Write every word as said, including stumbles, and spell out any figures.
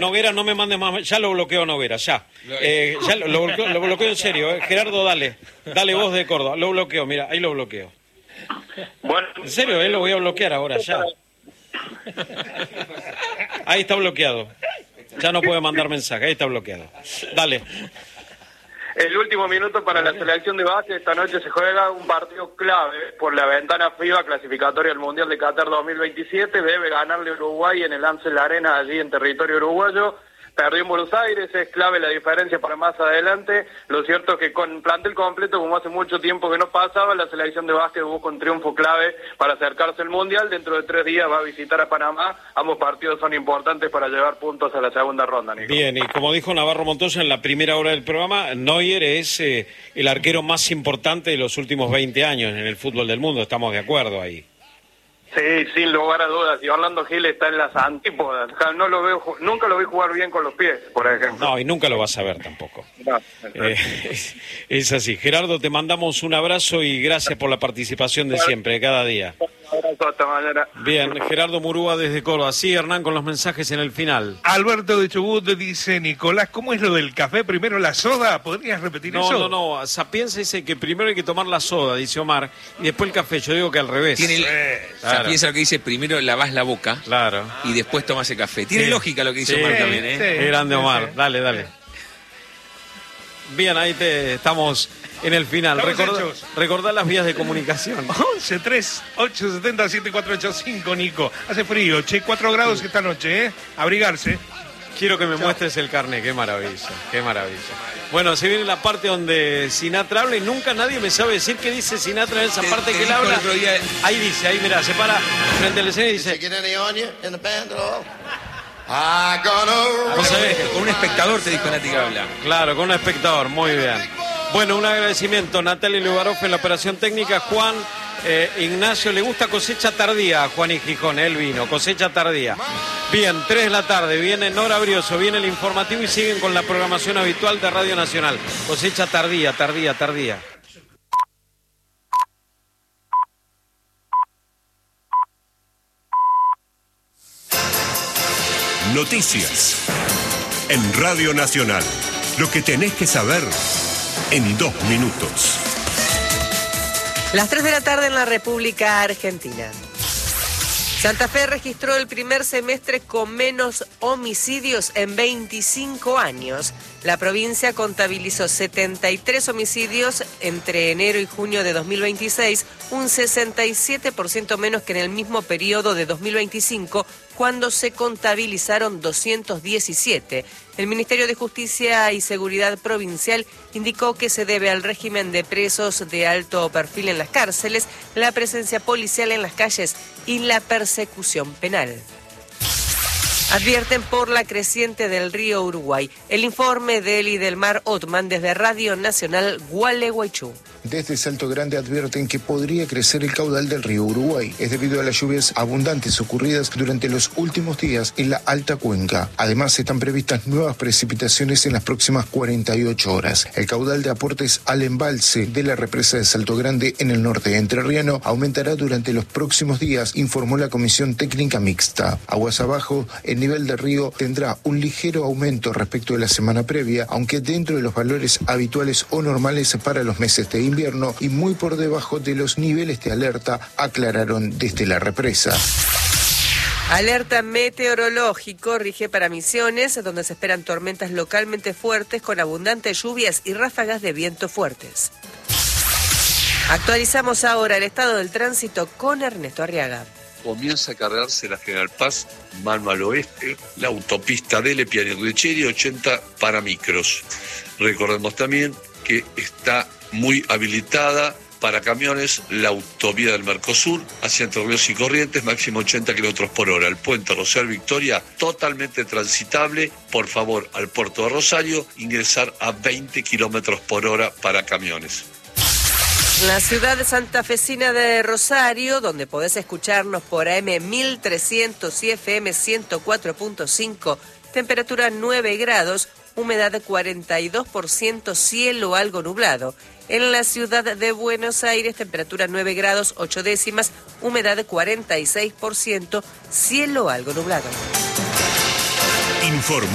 Noguera, no me mandes más. Ya lo bloqueo, Noguera, ya. Eh, ya lo, lo, bloqueo, lo bloqueo en serio. Eh. Gerardo, dale. Dale vos de Córdoba. Lo bloqueo, mira, ahí lo bloqueo. Bueno, en serio, eh, lo voy a bloquear ahora, ya. Ahí está bloqueado. Ya no puede mandar mensaje, ahí está bloqueado. Dale. El último minuto para la selección de base. Esta noche se juega un partido clave por la ventana FIBA clasificatoria al Mundial de Qatar dos mil veintisiete. Debe ganarle Uruguay en el Ansel Arena, allí en territorio uruguayo. Perdió en Buenos Aires, es clave la diferencia para más adelante. Lo cierto es que con plantel completo, como hace mucho tiempo que no pasaba, la selección de básquet busca un triunfo clave para acercarse al Mundial. Dentro de tres días va a visitar a Panamá. Ambos partidos son importantes para llevar puntos a la segunda ronda, Nico. Bien, y como dijo Navarro Montoya en la primera hora del programa, Neuer es eh, el arquero más importante de los últimos veinte años en el fútbol del mundo, estamos de acuerdo ahí. Sí, sin lugar a dudas. Y Orlando Gil está en las antípodas. O sea, no lo veo, nunca lo vi jugar bien con los pies, por ejemplo. No, y nunca lo vas a ver tampoco. No, eh, es, es así. Gerardo, te mandamos un abrazo y gracias por la participación de siempre, de cada día. Un abrazo, hasta mañana. Bien, Gerardo Murúa desde Córdoba. Sí, Hernán, con los mensajes en el final. Alberto de Chubut dice, Nicolás, ¿cómo es lo del café? Primero la soda, ¿podrías repetir no, eso? No, no, no, Sapienza dice que primero hay que tomar la soda, dice Omar, y después el café. Yo digo que al revés. Tiene el, eh, claro. Sapienza lo que dice, primero lavás la boca, claro, y después tomas el café. Tiene sí. lógica lo que dice sí, Omar también, ¿eh? Sí, qué grande Omar, sí. dale, dale. Bien, ahí te estamos en el final. Recordá, recordá las vías de comunicación. once, tres, ocho, setenta, siete, cuatro, ocho, cinco, Nico. Hace frío, che, cuatro grados esta noche, ¿eh? Abrigarse. Quiero que me Chao. muestres el carnet, qué maravilla, qué maravilla. Bueno, se viene la parte donde Sinatra habla y nunca nadie me sabe decir qué dice Sinatra en esa te, parte te que él habla. Día... Ahí dice, ahí mira, se para frente al escenario y dice... ¿Vos sabés? Con un espectador te dijo Nati que habla. Claro, con un espectador, muy bien. Bueno, un agradecimiento, Natalia Lubaroff en la operación técnica, Juan, eh, Ignacio, le gusta cosecha tardía a Juan y Gijón, él vino, cosecha tardía. Bien, tres de la tarde, viene Nora Brioso, viene el informativo y siguen con la programación habitual de Radio Nacional. Cosecha tardía, tardía, tardía. Noticias en Radio Nacional. Lo que tenés que saber en dos minutos. Las tres de la tarde en la República Argentina. Santa Fe registró el primer semestre con menos homicidios en veinticinco años. La provincia contabilizó setenta y tres homicidios entre enero y junio de dos mil veintiséis, un sesenta y siete por ciento menos que en el mismo periodo de dos mil veinticinco, cuando se contabilizaron doscientos diecisiete. El Ministerio de Justicia y Seguridad Provincial indicó que se debe al régimen de presos de alto perfil en las cárceles, la presencia policial en las calles y la persecución penal. Advierten por la creciente del río Uruguay. El informe de Eli del Mar Otman desde Radio Nacional Gualeguaychú. Desde Salto Grande advierten que podría crecer el caudal del río Uruguay. Es debido a las lluvias abundantes ocurridas durante los últimos días en la alta cuenca. Además, están previstas nuevas precipitaciones en las próximas cuarenta y ocho horas. El caudal de aportes al embalse de la represa de Salto Grande en el norte entrerriano aumentará durante los próximos días, informó la Comisión Técnica Mixta. Aguas abajo, el nivel del río tendrá un ligero aumento respecto de la semana previa, aunque dentro de los valores habituales o normales para los meses de invierno. invierno y muy por debajo de los niveles de alerta, aclararon desde la represa. Alerta meteorológico rige para Misiones, donde se esperan tormentas localmente fuertes con abundantes lluvias y ráfagas de viento fuertes. Actualizamos ahora el estado del tránsito con Ernesto Arriaga. Comienza a cargarse la General Paz, mano al oeste, la autopista Dele, Pianirricheri, ochenta para micros. Recordemos también que está muy habilitada para camiones la autovía del Mercosur hacia Entre Ríos y Corrientes, máximo ochenta kilómetros por hora. El puente Rosario Victoria, totalmente transitable. Por favor, al puerto de Rosario, ingresar a veinte kilómetros por hora para camiones. La ciudad santafesina de Rosario, donde podés escucharnos por A M mil trescientos y F M ciento cuatro punto cinco, temperatura nueve grados, humedad cuarenta y dos por ciento, cielo algo nublado. En la ciudad de Buenos Aires, temperatura nueve grados, ocho décimas, humedad cuarenta y seis por ciento, cielo algo nublado. Informa.